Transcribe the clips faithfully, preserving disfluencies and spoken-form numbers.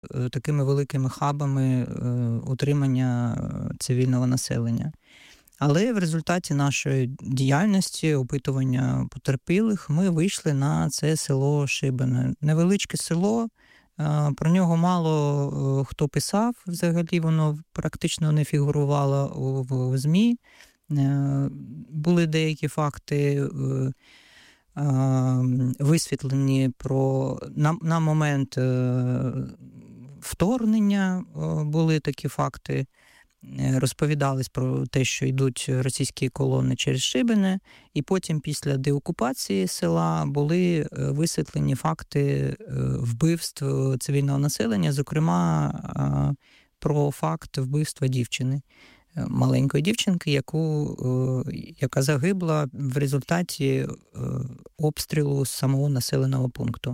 такими великими хабами утримання цивільного населення. Але в результаті нашої діяльності, опитування потерпілих, ми вийшли на це село Шибене. Невеличке село, про нього мало хто писав, взагалі воно практично не фігурувало в ЗМІ. Були деякі факти висвітлені про на, на момент вторгнення, були такі факти. Розповідались про те, що йдуть російські колони через Шибене, і потім після деокупації села були висвітлені факти вбивств цивільного населення, зокрема про факт вбивства дівчини, маленької дівчинки, яку, яка загибла в результаті обстрілу самого населеного пункту.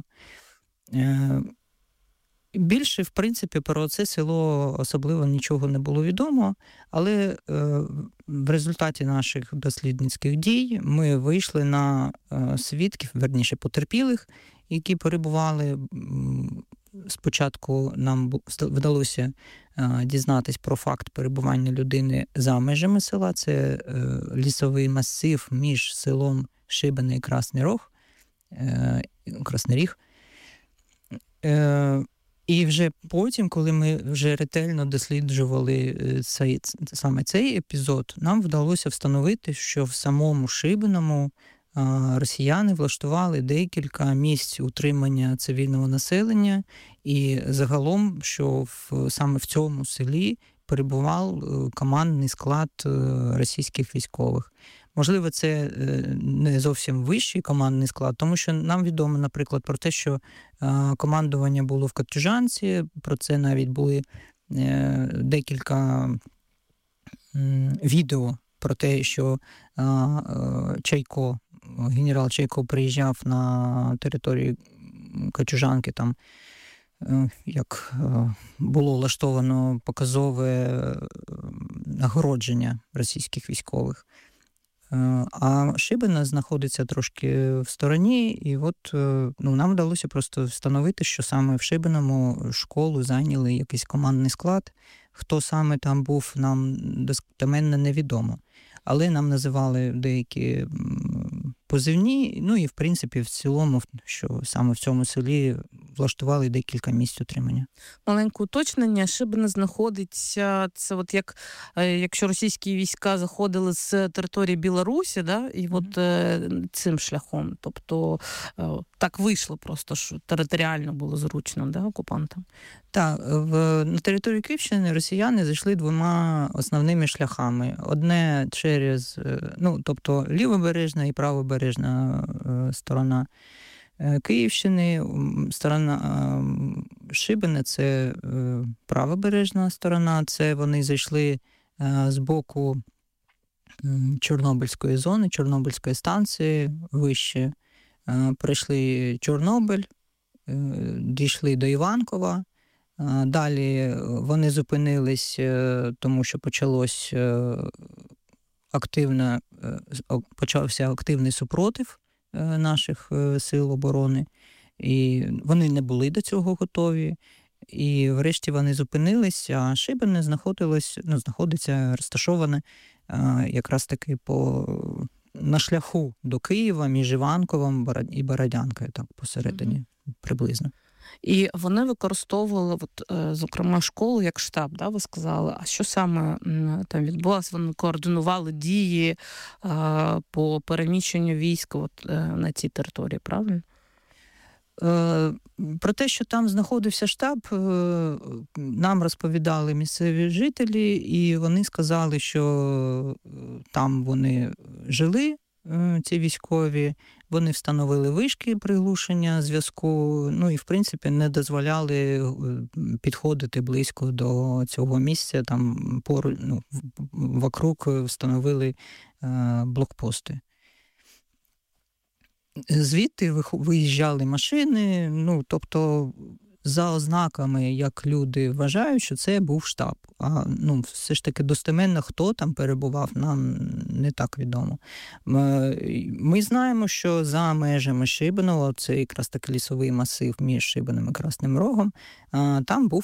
Більше, в принципі, про це село особливо нічого не було відомо, але е, в результаті наших дослідницьких дій ми вийшли на е, свідків, верніше потерпілих, які перебували. Спочатку нам вдалося е, дізнатись про факт перебування людини за межами села. Це е, лісовий масив між селом Шибене і Красний Рог, е, Красний Ріг. Е, І вже потім, коли ми вже ретельно досліджували цей, саме цей епізод, нам вдалося встановити, що в самому Шибеному росіяни влаштували декілька місць утримання цивільного населення, і загалом, що в, саме в цьому селі перебував командний склад російських військових. Можливо, це не зовсім вищий командний склад, тому що нам відомо, наприклад, про те, що командування було в Котюжанці, про це навіть були декілька відео про те, що Чайко, генерал Чайко приїжджав на територію Котюжанки, там як було влаштовано показове нагородження російських військових. А Шибене знаходиться трошки в стороні, і от ну, нам вдалося просто встановити, що саме в Шибеному школу зайняли якийсь командний склад. Хто саме там був, нам достеменно невідомо. Але нам називали деякі позивні, ну і в принципі в цілому, що саме в цьому селі влаштували декілька місць утримання. Маленьке уточнення, Шибене знаходиться, це от як, якщо російські війська заходили з території Білорусі, да, і от mm-hmm. цим шляхом, тобто так вийшло просто, що територіально було зручно, да, окупантам? Так, в, на територію Київщини росіяни зайшли двома основними шляхами. Одне через, ну, тобто лівобережна і правобережна сторона Київщини, сторона Шибене – це правобережна сторона, це вони зайшли з боку Чорнобильської зони, Чорнобильської станції, вище, пройшли Чорнобиль, дійшли до Іванкова, далі вони зупинились, тому що почалось активно, почався активний супротив наших сил оборони, і вони не були до цього готові, і врешті вони зупинились, а Шибене знаходилось, ну, знаходиться розташоване якраз таки по, на шляху до Києва між Іванковом і Бородянкою, так, посередині, mm-hmm. приблизно. І вони використовували, от, зокрема, школу як штаб, да, ви сказали. А що саме там відбулося? Вони координували дії а, по переміщенню військ от, на цій території, правильно? Про те, що там знаходився штаб, нам розповідали місцеві жителі, і вони сказали, що там вони жили, ці військові, вони встановили вишки приглушення зв'язку, ну і, в принципі, не дозволяли підходити близько до цього місця, там поруч, ну, вокруг встановили блокпости. Звідти виїжджали машини, ну, тобто за ознаками, як люди вважають, що це був штаб. А ну, все ж таки достеменно, хто там перебував, нам не так відомо. Ми знаємо, що за межами Шибеного, це якраз таки лісовий масив між Шибеним і Красним Рогом, там був